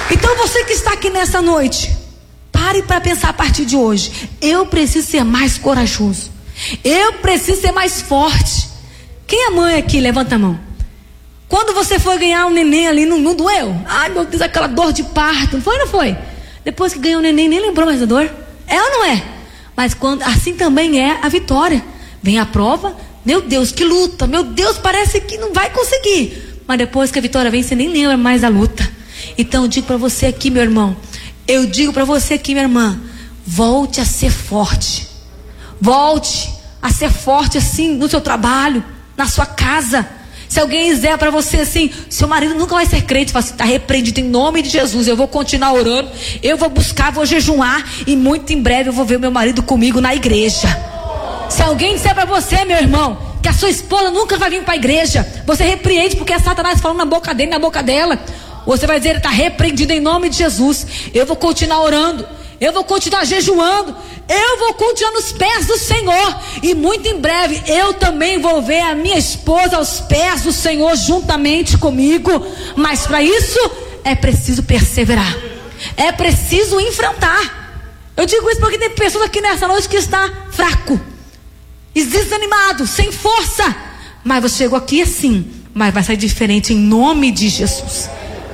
Então você que está aqui nessa noite, pare para pensar a partir de hoje. Eu preciso ser mais corajoso. Eu preciso ser mais forte. Quem é mãe aqui? Levanta a mão. Quando você foi ganhar um neném ali, não doeu? Ai meu Deus, aquela dor de parto. Não foi ou não foi? Depois que ganhou o neném, nem lembrou mais da dor. É ou não é? Mas assim também é a vitória. Vem a prova, meu Deus, que luta. Meu Deus, parece que não vai conseguir. Mas depois que a vitória vem, você nem lembra mais da luta. Então eu digo para você aqui, meu irmão. Eu digo para você aqui, minha irmã. Volte a ser forte. Volte a ser forte assim no seu trabalho, na sua casa. Se alguém dizer para você assim, seu marido nunca vai ser crente, fala assim, está repreendido em nome de Jesus. Eu vou continuar orando, eu vou buscar, vou jejuar e muito em breve eu vou ver o meu marido comigo na igreja. Se alguém disser para você, meu irmão, que a sua esposa nunca vai vir para a igreja, você repreende porque é Satanás falando na boca dele, na boca dela. Você vai dizer, ele está repreendido em nome de Jesus. Eu vou continuar orando, eu vou continuar jejuando, eu vou continuar nos pés do Senhor. E muito em breve eu também vou ver a minha esposa aos pés do Senhor juntamente comigo. Mas para isso é preciso perseverar, é preciso enfrentar. Eu digo isso porque tem pessoas aqui nessa noite que está fraco, desanimado, sem força. Mas você chegou aqui assim, mas vai sair diferente em nome de Jesus.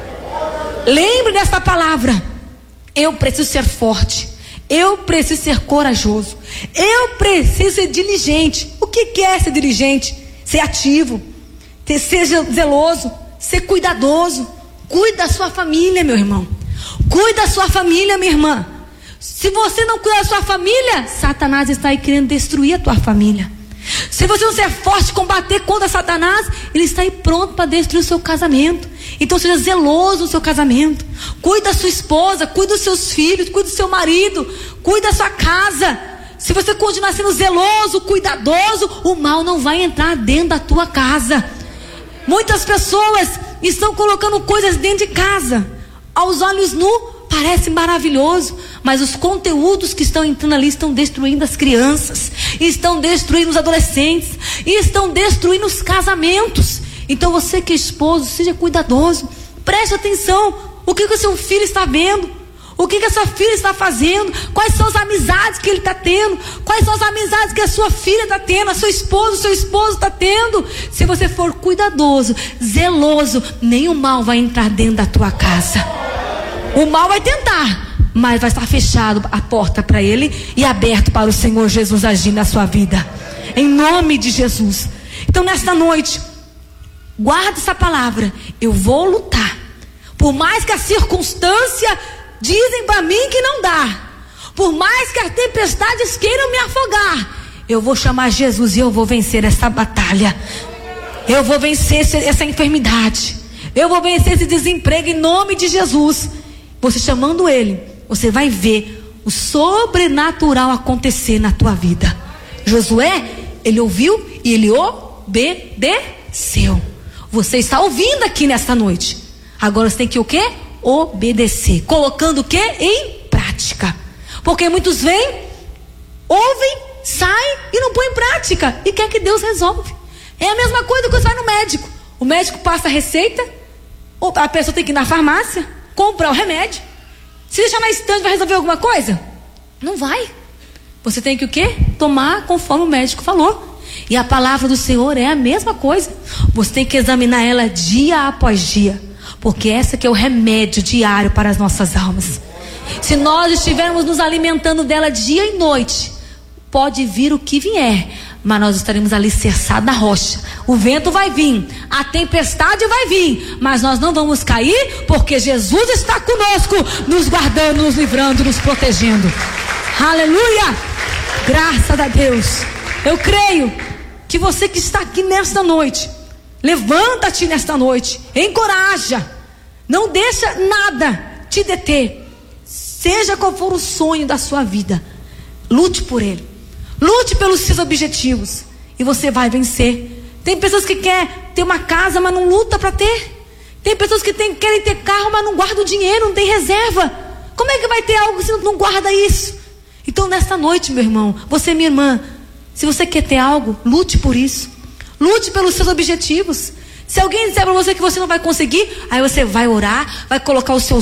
Lembre dessa palavra. Eu preciso ser forte. Eu preciso ser corajoso. Eu preciso ser diligente. O que é ser diligente? Ser ativo, ser zeloso, ser cuidadoso. Cuide da sua família, meu irmão. Cuide da sua família, minha irmã. Se você não cuidar da sua família, Satanás está aí querendo destruir a tua família. Se você não ser forte, combater contra Satanás, ele está aí pronto para destruir o seu casamento. Então seja zeloso no seu casamento. Cuide da sua esposa, cuide dos seus filhos, cuide do seu marido, cuide da sua casa. Se você continuar sendo zeloso, cuidadoso, o mal não vai entrar dentro da tua casa. Muitas pessoas estão colocando coisas dentro de casa. Aos olhos nus parece maravilhoso, mas os conteúdos que estão entrando ali estão destruindo as crianças, estão destruindo os adolescentes, e estão destruindo os casamentos. Então você que é esposo, seja cuidadoso, preste atenção. O que o seu filho está vendo? O que a sua filha está fazendo? Quais são as amizades que ele está tendo? Quais são as amizades que a sua filha está tendo? A sua esposa, o seu esposo está tendo? Se você for cuidadoso, zeloso, nenhum mal vai entrar dentro da tua casa. O mal vai tentar, mas vai estar fechado a porta para ele e aberto para o Senhor Jesus agir na sua vida, em nome de Jesus. Então nesta noite, guarda essa palavra. Eu vou lutar, por mais que a circunstância dizem para mim que não dá, por mais que as tempestades queiram me afogar, eu vou chamar Jesus e eu vou vencer essa batalha. Eu vou vencer essa enfermidade, eu vou vencer esse desemprego em nome de Jesus. Você chamando ele, você vai ver o sobrenatural acontecer na tua vida. Josué, ele ouviu e ele obedeceu. Você está ouvindo aqui nesta noite. Agora você tem que o quê? Obedecer. Colocando o quê? Em prática. Porque muitos vêm, ouvem, saem e não põem em prática. E quer que Deus resolve. É a mesma coisa que você vai no médico. O médico passa a receita, ou a pessoa tem que ir na farmácia, comprar o remédio. Se deixar na estante, vai resolver alguma coisa? Não vai. Você tem que o quê? Tomar conforme o médico falou. E a palavra do Senhor é a mesma coisa. Você tem que examinar ela dia após dia, porque essa que é o remédio diário para as nossas almas. Se nós estivermos nos alimentando dela dia e noite, pode vir o que vier, mas nós estaremos alicerçados na rocha. O vento vai vir, a tempestade vai vir, mas nós não vamos cair, porque Jesus está conosco, nos guardando, nos livrando, nos protegendo. Aleluia! Graças a Deus. Eu creio que você que está aqui nesta noite, levanta-te nesta noite, encoraja, não deixa nada te deter. Seja qual for o sonho da sua vida, lute por ele, lute pelos seus objetivos, e você vai vencer. Tem pessoas que querem ter uma casa, mas não luta para ter. Tem pessoas que querem ter carro, mas não guardam dinheiro, não tem reserva. Como é que vai ter algo se não guarda isso? Então nesta noite, meu irmão, você, minha irmã, se você quer ter algo, lute por isso. Lute pelos seus objetivos. Se alguém disser para você que você não vai conseguir, aí você vai orar, vai colocar o seu